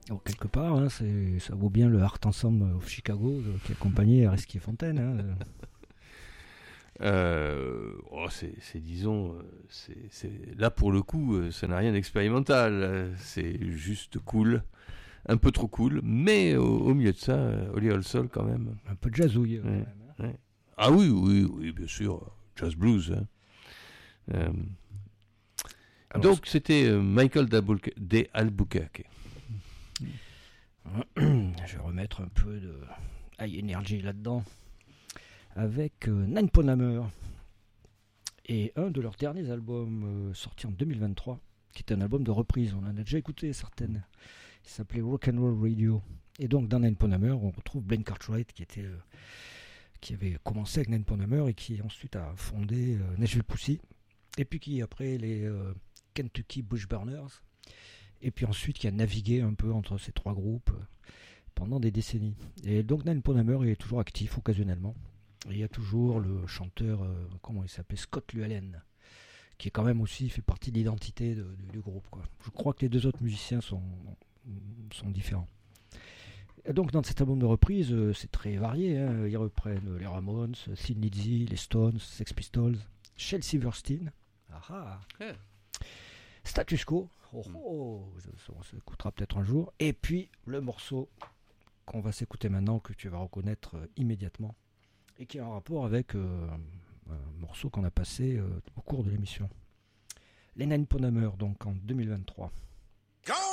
Alors, quelque part, hein, ça vaut bien le Art Ensemble of Chicago qui accompagnait Areski Fontaine. Hein. Disons, là pour le coup, ça n'a rien d'expérimental. C'est juste cool, un peu trop cool, mais au milieu de ça, Holly Soul quand même. Un peu de jazzouille. Quand Ouais, même, hein. ouais. Ah oui, oui, oui, bien sûr, jazz blues. Hein. Alors, Donc c'était Michael d'Albuquerque. je vais remettre un peu de high energy là-dedans avec Nine Pound Hammer et un de leurs derniers albums sortis en 2023 qui est un album de reprise. On en a déjà écouté certaines. Il s'appelait Rock and Roll Radio. Et donc dans Nine Pound Hammer, on retrouve Blaine Cartwright qui avait commencé avec Nine Pound Hammer et qui ensuite a fondé Nashville Pussy. Et puis qui après les Kentucky Bushburners. Et puis ensuite qui a navigué un peu entre ces trois groupes pendant des décennies. Et donc Nine Pound Hammer est toujours actif occasionnellement. Et il y a toujours le chanteur, comment il s'appelle, Scott Llewellyn, qui est quand même aussi fait partie de l'identité du groupe. Quoi. Je crois que les deux autres musiciens sont différents. Et donc dans cet album de reprise, c'est très varié. Hein. Ils reprennent les Ramones, Thin Lizzy, les Stones, Sex Pistols, Shel Silverstein, Status Quo, on s'écoutera peut-être un jour. Et puis le morceau qu'on va s'écouter maintenant, que tu vas reconnaître immédiatement, et qui a un rapport avec un morceau qu'on a passé au cours de l'émission. Les Nine Pound Hammer, donc en 2023.